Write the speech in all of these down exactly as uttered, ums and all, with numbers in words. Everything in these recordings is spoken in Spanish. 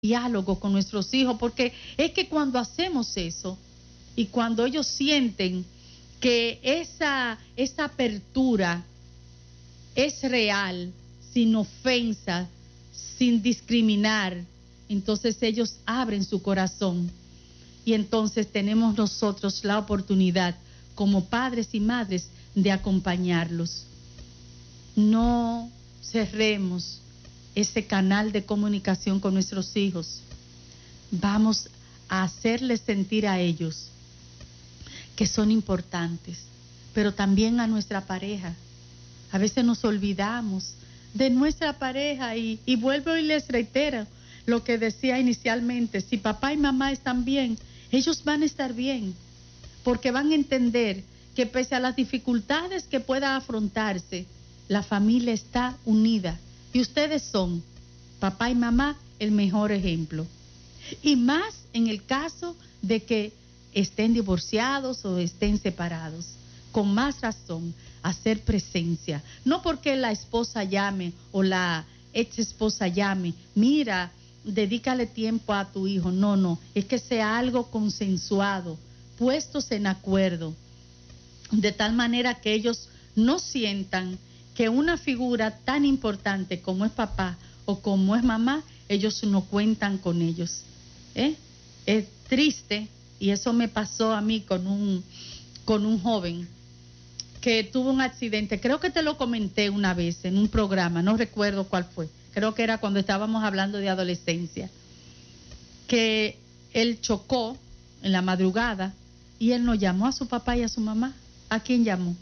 diálogo con nuestros hijos, porque es que cuando hacemos eso y cuando ellos sienten que esa, esa apertura es real, sin ofensa, sin discriminar, entonces ellos abren su corazón y entonces tenemos nosotros la oportunidad como padres y madres de acompañarlos. No cerremos ese canal de comunicación con nuestros hijos. Vamos a hacerles sentir a ellos que son importantes, pero también a nuestra pareja. A veces nos olvidamos de nuestra pareja y, y vuelvo y les reitero lo que decía inicialmente: si papá y mamá están bien, ellos van a estar bien, porque van a entender que pese a las dificultades que pueda afrontarse, la familia está unida y ustedes son, papá y mamá, el mejor ejemplo. Y más en el caso de que estén divorciados o estén separados, con más razón, hacer presencia. No porque la esposa llame o la ex esposa llame, mira, dedícale tiempo a tu hijo. No, no, es que sea algo consensuado, puestos en acuerdo, de tal manera que ellos no sientan que una figura tan importante como es papá o como es mamá, ellos no cuentan con ellos. ¿Eh? Es triste, y eso me pasó a mí con un, con un joven que tuvo un accidente. Creo que te lo comenté una vez en un programa, no recuerdo cuál fue. Creo que era cuando estábamos hablando de adolescencia, que él chocó en la madrugada y él no llamó a su papá y a su mamá. ¿A quién llamó?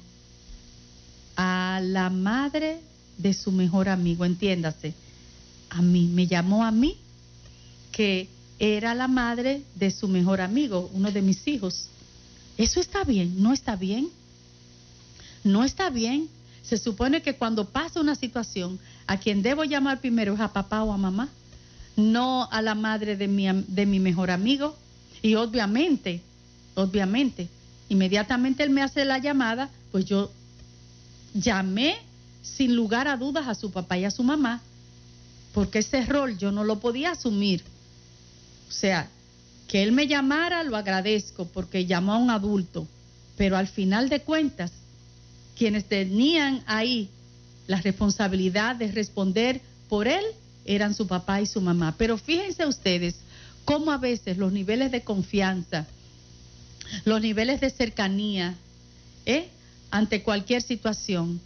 A la madre de su mejor amigo, entiéndase, a mí, me llamó a mí, que era la madre de su mejor amigo, uno de mis hijos. ¿Eso está bien? ¿No está bien? No está bien. Se supone que cuando pasa una situación, a quien debo llamar primero es a papá o a mamá, no a la madre de mi, de mi mejor amigo. Y obviamente, obviamente, inmediatamente él me hace la llamada, pues yo llamé sin lugar a dudas a su papá y a su mamá, porque ese rol yo no lo podía asumir. O sea, que él me llamara, lo agradezco, porque llamó a un adulto, pero al final de cuentas, quienes tenían ahí la responsabilidad de responder por él eran su papá y su mamá. Pero fíjense ustedes cómo a veces los niveles de confianza, los niveles de cercanía, ¿eh? ante cualquier situación,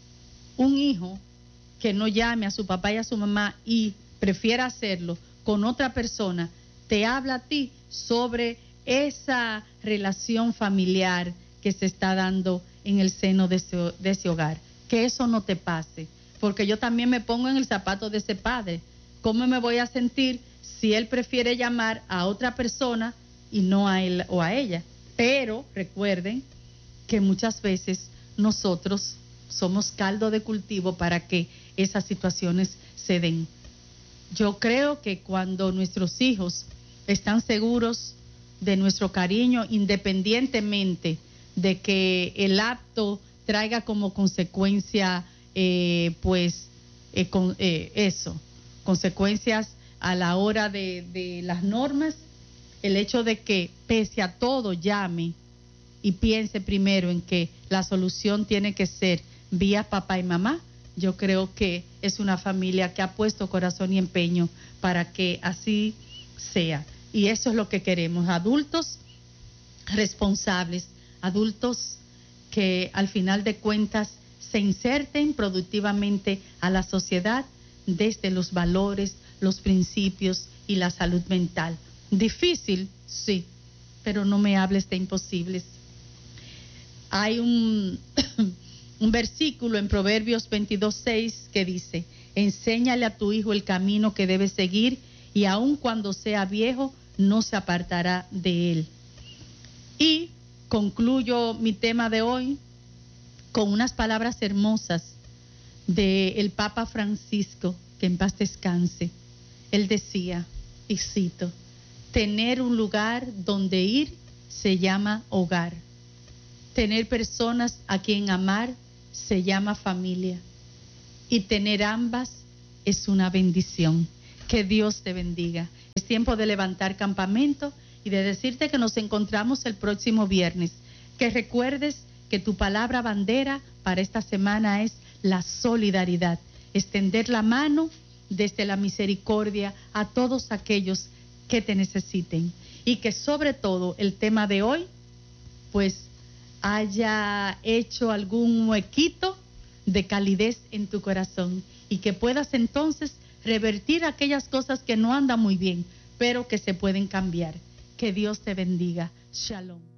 un hijo que no llame a su papá y a su mamá y prefiera hacerlo con otra persona, te habla a ti sobre esa relación familiar que se está dando en el seno de ese, de ese hogar. Que eso no te pase, porque yo también me pongo en el zapato de ese padre. ¿Cómo me voy a sentir si él prefiere llamar a otra persona y no a él o a ella? Pero recuerden que muchas veces nosotros somos caldo de cultivo para que esas situaciones se den. Yo creo que cuando nuestros hijos están seguros de nuestro cariño, independientemente de que el acto traiga como consecuencia, eh, pues, eh, con, eh, eso, consecuencias a la hora de, de las normas, el hecho de que pese a todo llame y piense primero en que la solución tiene que ser vía papá y mamá, yo creo que es una familia que ha puesto corazón y empeño para que así sea. Y eso es lo que queremos, adultos responsables, adultos que al final de cuentas se inserten productivamente a la sociedad desde los valores, los principios y la salud mental. Difícil, sí, pero no me hables de imposibles. Hay un, un versículo en Proverbios veintidós seis que dice: enséñale a tu hijo el camino que debe seguir y aun cuando sea viejo no se apartará de él. Y concluyo mi tema de hoy con unas palabras hermosas del Papa Francisco, que en paz descanse. Él decía, y cito: tener un lugar donde ir se llama hogar. Tener personas a quien amar se llama familia. Y tener ambas es una bendición. Que Dios te bendiga. tiempo de levantar campamento y de decirte que nos encontramos el próximo viernes. Que recuerdes que tu palabra bandera para esta semana es la solidaridad. Extender la mano desde la misericordia a todos aquellos que te necesiten. Y que sobre todo el tema de hoy, pues haya hecho algún huequito de calidez en tu corazón. Y que puedas entonces revertir aquellas cosas que no andan muy bien, pero que se pueden cambiar. Que Dios te bendiga. Shalom.